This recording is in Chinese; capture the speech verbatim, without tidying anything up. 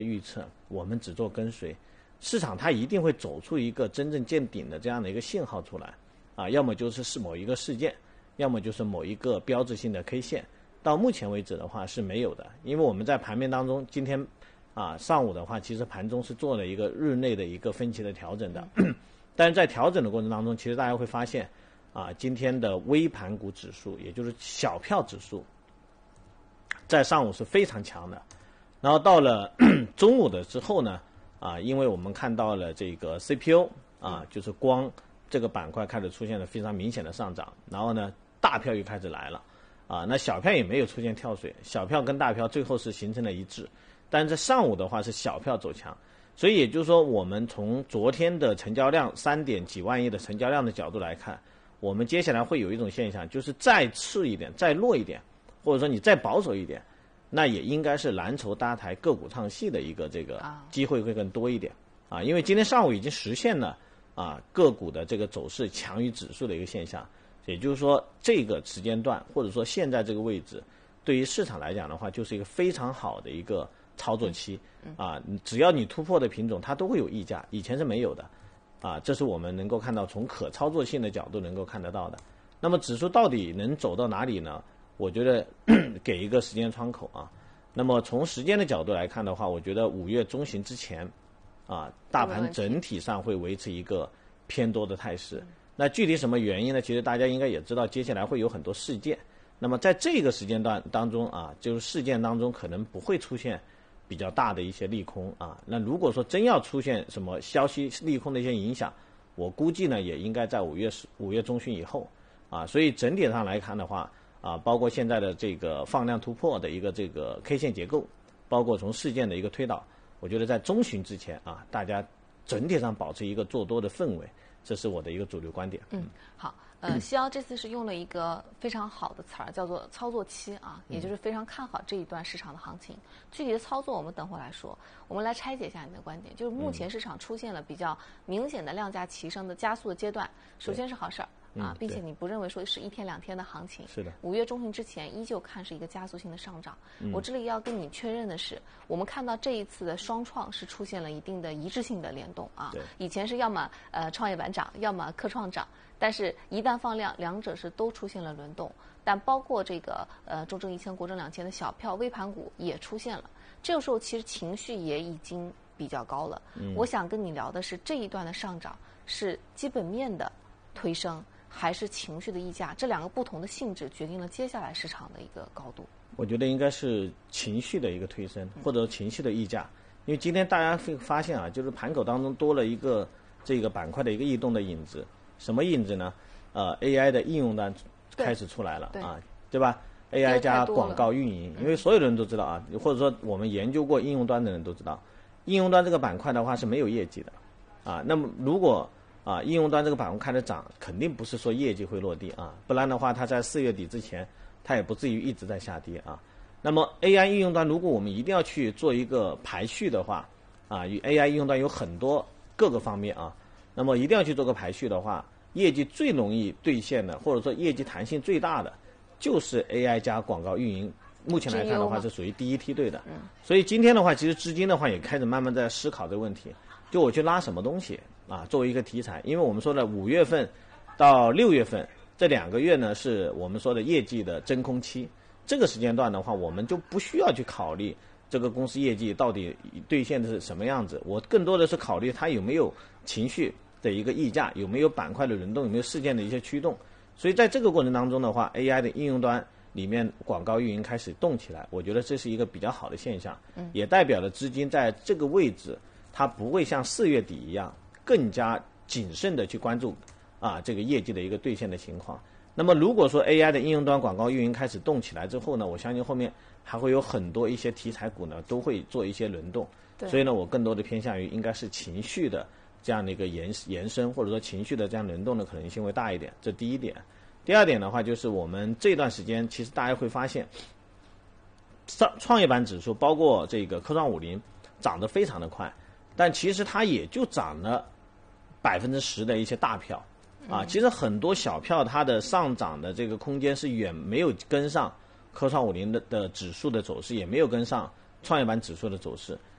预测，我们只做跟随，市场它一定会走出一个真正见顶的这样的一个信号出来，啊，要么就是是某一个事件，要么就是某一个标志性的 K 线。到目前为止的话是没有的，因为我们在盘面当中，今天啊上午的话，其实盘中是做了一个日内的一个分歧的调整的，但是在调整的过程当中，其实大家会发现，啊，今天的微盘股指数，也就是小票指数，在上午是非常强的。然后到了中午的之后呢，啊，因为我们看到了这个 C P U 啊，就是光这个板块开始出现了非常明显的上涨，然后呢，大票又开始来了，啊，那小票也没有出现跳水，小票跟大票最后是形成了一致，但是在上午的话是小票走强，所以也就是说，我们从昨天的成交量三点几万亿的成交量的角度来看，我们接下来会有一种现象，就是再次一点，再弱一点，或者说你再保守一点。那也应该是蓝筹搭台个股唱戏的一个这个机会会更多一点啊，因为今天上午已经实现了啊个股的这个走势强于指数的一个现象，也就是说这个时间段或者说现在这个位置，对于市场来讲的话，就是一个非常好的一个操作期啊，只要你突破的品种，它都会有溢价，以前是没有的啊，这是我们能够看到从可操作性的角度能够看得到的。那么指数到底能走到哪里呢？我觉得给一个时间窗口啊，那么从时间的角度来看的话，我觉得五月中旬之前，啊，大盘整体上会维持一个偏多的态势。那具体什么原因呢？其实大家应该也知道，接下来会有很多事件。那么在这个时间段当中啊，就是事件当中可能不会出现比较大的一些利空啊。那如果说真要出现什么消息利空的一些影响，我估计呢也应该在五月五月中旬以后啊。所以整体上来看的话，啊，包括现在的这个放量突破的一个这个 K 线结构，包括从事件的一个推导，我觉得在中旬之前啊，大家整体上保持一个做多的氛围，这是我的一个主流观点。 嗯，好，呃，西瑶这次是用了一个非常好的词儿，叫做操作期啊，也就是非常看好这一段市场的行情。具体的操作我们等会儿来说，我们来拆解一下你的观点，就是目前市场出现了比较明显的量价齐升的加速的阶段，首先是好事儿。啊，并且你不认为说是一天两天的行情？ 是的。 五月中旬之前依旧看是一个加速性的上涨。嗯、我这里要跟你确认的是，我们看到这一次的双创是出现了一定的一致性的联动啊。 对。 以前是要么呃创业板涨，要么科创涨，但是一旦放量，两者是都出现了轮动。但包括这个呃中证一千、国证两千的小票微盘股也出现了。这个时候其实情绪也已经比较高了。嗯。我想跟你聊的是这一段的上涨是基本面的推升，还是情绪的溢价，这两个不同的性质决定了接下来市场的一个高度。 我觉得应该是情绪的一个推升，或者情绪的溢价。因为今天大家会发现啊，就是盘口当中多了一个这个板块的一个异动的影子。什么影子呢？呃 ，A I 的应用端开始出来了啊，对吧 ？A I 加广告运营，因为所有人都知道啊，或者说我们研究过应用端的人都知道，应用端这个板块的话是没有业绩的啊。那么如果啊，应用端这个板块开始涨，肯定不是说业绩会落地啊，不然的话，它在四月底之前，它也不至于一直在下跌啊。那么 A I 应用端，如果我们一定要去做一个排序的话，啊，与 A I 应用端有很多各个方面啊，那么一定要去做个排序的话，业绩最容易兑现的，或者说业绩弹性最大的，就是 A I 加广告运营。目前来看的话，是属于第一梯队的。嗯。所以今天的话，其实资金的话也开始慢慢在思考这个问题，就我去拉什么东西。啊，作为一个题材，因为我们说的五月份到六月份这两个月呢，是我们说的业绩的真空期。这个时间段的话，我们就不需要去考虑这个公司业绩到底兑现的是什么样子，我更多的是考虑它有没有情绪的一个溢价，有没有板块的轮动，有没有事件的一些驱动。所以在这个过程当中的话 ，A I 的应用端里面广告运营开始动起来，我觉得这是一个比较好的现象，也代表了资金在这个位置，它不会像四月底一样更加谨慎的去关注啊这个业绩的一个兑现的情况。那么如果说 A I 的应用端广告运营开始动起来之后呢，我相信后面还会有很多一些题材股呢都会做一些轮动。所以呢，我更多的偏向于应该是情绪的这样的一个延延伸，或者说情绪的这样轮动的可能性会大一点，这第一点。第二点的话，就是我们这段时间其实大家会发现，创创业板指数包括这个科创五零涨得非常的快，但其实它也就涨了百分之十的一些大票啊，其实很多小票它的上涨的这个空间是远没有跟上科创五零的的指数的走势，也没有跟上创业板指数的走势。